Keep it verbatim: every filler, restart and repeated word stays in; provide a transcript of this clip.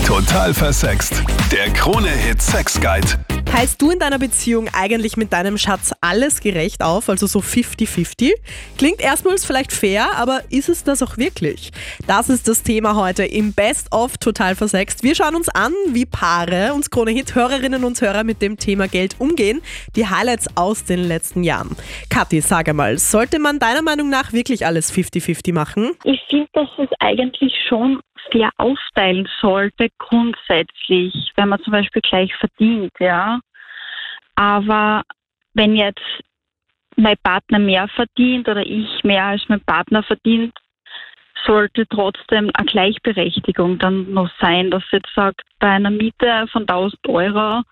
Total versext. Der Krone-Hit Sex Guide. Teilst du in deiner Beziehung eigentlich mit deinem Schatz alles gerecht auf, also so fifty fifty? Klingt erstmals vielleicht fair, aber ist es das auch wirklich? Das ist das Thema heute im Best of Total versext. Wir schauen uns an, wie Paare uns Krone-Hit-Hörerinnen und Hörer mit dem Thema Geld umgehen. Die Highlights aus den letzten Jahren. Kathi, sag einmal, sollte man deiner Meinung nach wirklich alles fifty fifty machen? Ich finde, dass es eigentlich schon fair aufteilen sollte, grundsätzlich, wenn man zum Beispiel gleich verdient, ja. Aber wenn jetzt mein Partner mehr verdient oder ich mehr als mein Partner verdient, sollte trotzdem eine Gleichberechtigung dann noch sein, dass jetzt sagt, bei einer Miete von tausend Euro